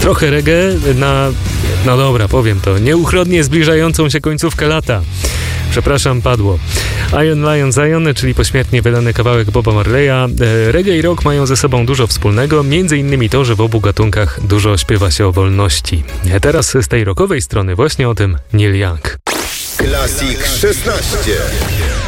trochę reggae na, no dobra, powiem to, nieuchronnie zbliżającą się końcówkę lata. Przepraszam, padło. Iron Lion Zion, czyli pośmiertnie wydany kawałek Boba Marleya. Reggae i rock mają ze sobą dużo wspólnego, między innymi to, że w obu gatunkach dużo śpiewa się o wolności. Teraz z tej rockowej strony właśnie o tym Neil Young. Classic 16.